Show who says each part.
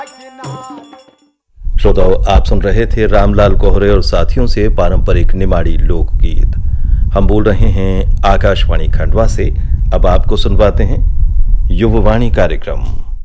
Speaker 1: श्रोताओं, आप सुन रहे थे रामलाल कोहरे और साथियों से पारंपरिक निमाड़ी लोकगीत। हम बोल रहे हैं आकाशवाणी खंडवा से। अब आपको सुनवाते हैं युववाणी कार्यक्रम।